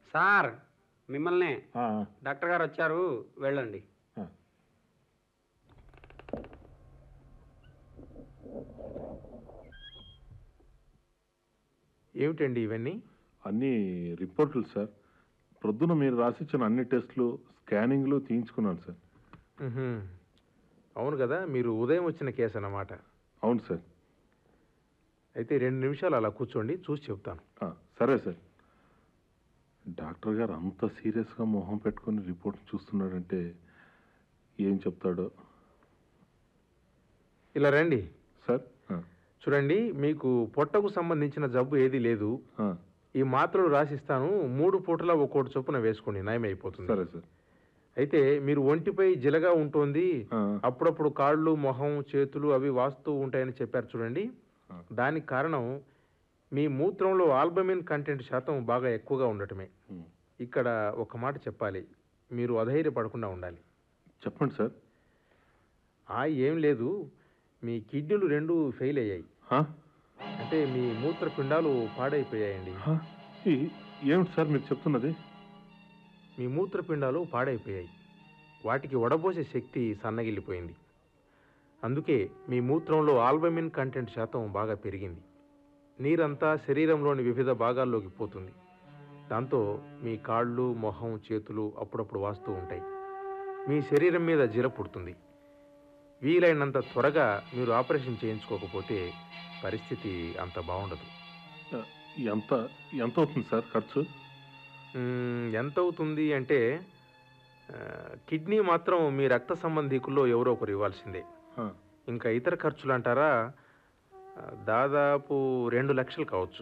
Sir మిమ్మల్నే ఆ, doctor గారు వచ్చారు, వెళ్ళండి. ఆ. ఏమిటండి ఇవన్నీ? అన్ని రిపోర్టులు సార్. ప్రొద్దున మీరు రాసిచ్చిన అన్ని టెస్టులు స్కానింగ్లు తీయించుకున్నాను సార్. మ్హూ. అవును కదా, మీరు ఉదయం వచ్చిన కేసు అన్నమాట. అవును సార్. అయితే 2 నిమిషాలు అలా కూర్చోండి, చూసి చెప్తాను. సరే సార్. డాక్టర్ గారు అంత సీరియస్గా మొహం పెట్టుకుని రిపోర్ట్ చూస్తున్నాడంటే ఏం చెప్తాడో. ఇలా రండి. సార్ చూడండి, మీకు పొట్టకు సంబంధించిన జబ్బు ఏదీ లేదు. ఈ మాత్రలు రాసిస్తాను, 3 పూటలా ఒక్కోటి చొప్పున వేసుకోండి, నయమైపోతుంది. సరే సార్. అయితే మీరు ఒంటిపై జిలగా ఉంటుంది, అప్పుడప్పుడు కాళ్ళు, మొహం, చేతులు అవి వాస్తూ ఉంటాయని చెప్పారు చూడండి. దానికి కారణం మీ మూత్రంలో ఆల్బమిన్ కంటెంట్ శాతం బాగా ఎక్కువగా ఉండటమే. ఇక్కడ ఒక మాట చెప్పాలి, మీరు అధైర్యపడకుండా ఉండాలి. చెప్పండి సార్. ఏం లేదు, మీ కిడ్నీలు 2 ఫెయిల్ అయ్యాయి. అంటే మీ మూత్రపిండాలు పాడైపోయాయండి. ఏమిటి సార్ మీరు చెప్తున్నది? మీ మూత్రపిండాలు పాడైపోయాయి, వాటికి వడబోసే శక్తి సన్నగిల్లిపోయింది. అందుకే మీ మూత్రంలో ఆల్బమిన్ కంటెంట్ శాతం బాగా పెరిగింది. నీరంతా శరీరంలోని వివిధ భాగాల్లోకి పోతుంది. దాంతో మీ కాళ్ళు, మొహం, చేతులు అప్పుడప్పుడు వాస్తూ ఉంటాయి. మీ శరీరం మీద జిర పుడుతుంది. వీలైనంత త్వరగా మీరు ఆపరేషన్ చేయించుకోకపోతే పరిస్థితి అంత బాగుండదు. ఎంత ఎంత అవుతుంది సార్ ఖర్చు? ఎంత అవుతుంది అంటే, కిడ్నీ మాత్రం మీ రక్త సంబంధీకుల్లో ఎవరో ఒకరు ఇవ్వాల్సిందే. ఇంకా ఇతర ఖర్చులు అంటారా, దాదాపు 2 లక్షలు కావచ్చు.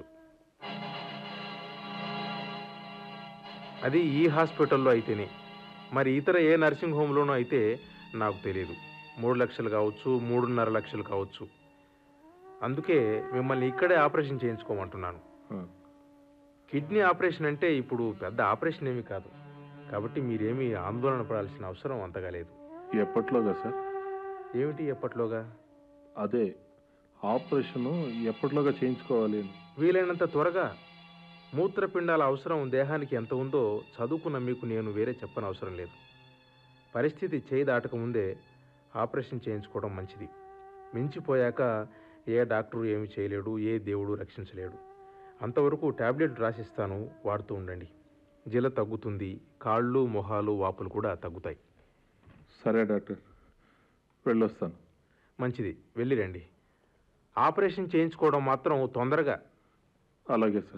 అది ఈ హాస్పిటల్లో అయితేనే. మరి ఇతర ఏ నర్సింగ్ హోమ్లోనూ అయితే నాకు తెలియదు. 3 లక్షలు కావచ్చు, 3.5 లక్షలు కావచ్చు. అందుకే మిమ్మల్ని ఇక్కడే ఆపరేషన్ చేయించుకోమంటున్నాను. కిడ్నీ ఆపరేషన్ అంటే ఇప్పుడు పెద్ద ఆపరేషన్ ఏమీ కాదు, కాబట్టి మీరేమీ ఆందోళన పడాల్సిన అవసరం అంతగా లేదు. ఎప్పట్లోగా సార్? ఏమిటి ఎప్పట్లోగా? అదే ఆపరేషను ఎప్పట్లోగా చేయించుకోవాలి? వీలైనంత త్వరగా. మూత్రపిండాల అవసరం దేహానికి ఎంత ఉందో చదువుకున్న మీకు నేను వేరే చెప్పనవసరం లేదు. పరిస్థితి చేయి దాటకముందే ఆపరేషన్ చేయించుకోవడం మంచిది. మించిపోయాక ఏ డాక్టరు ఏమి చేయలేడు, ఏ దేవుడు రక్షించలేడు. అంతవరకు టాబ్లెట్ రాసిస్తాను, వాడుతూ ఉండండి. జిల తగ్గుతుంది, కాళ్ళు, మొహాలు, వాపులు కూడా తగ్గుతాయి. సరే డాక్టర్, వెళ్ళొస్తాను. మంచిది, వెళ్ళిరండి. ఆపరేషన్ చేయించుకోవడం మాత్రం తొందరగా. అలాగే సార్.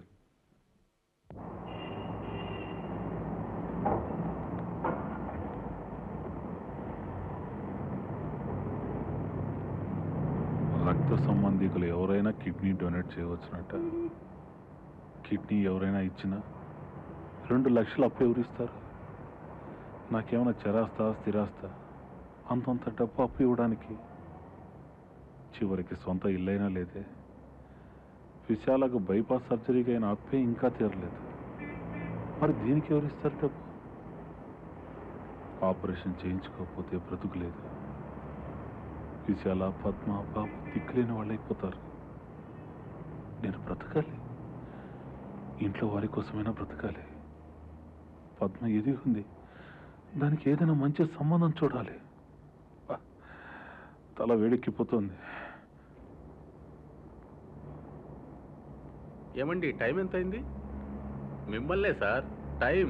రక్త సంబంధికులు ఎవరైనా కిడ్నీ డొనేట్ చేయవచ్చునట. కిడ్నీ ఎవరైనా ఇచ్చినా 2 లక్షలు అప్పు ఎవరిస్తారు? నాకేమైనా చరాస్తా, స్థిరాస్తా? అంతంత డబ్బు అప్పు ఇవ్వడానికి చివరికి సొంత ఇల్లైనా లేదే. విశాలకు బైపాస్ సర్జరీకి అయిన అప్పే ఇంకా తీరలేదు. మరి దీనికి ఎవరిస్తారు డబ్బు? ఆపరేషన్ చేయించుకోకపోతే బ్రతుకులేదు. విశాల, పద్మ, బాబు దిక్కులేని వాళ్ళు అయిపోతారు. నేను బ్రతకాలి, ఇంట్లో వారి కోసమైనా బ్రతకాలి. పద్మ ఎదిగింది, దానికి ఏదైనా మంచి సంబంధం చూడాలి. తల వేడెక్కిపోతుంది. ఏమండి, టైం ఎంత అయింది? మిమ్మల్నే సార్, టైం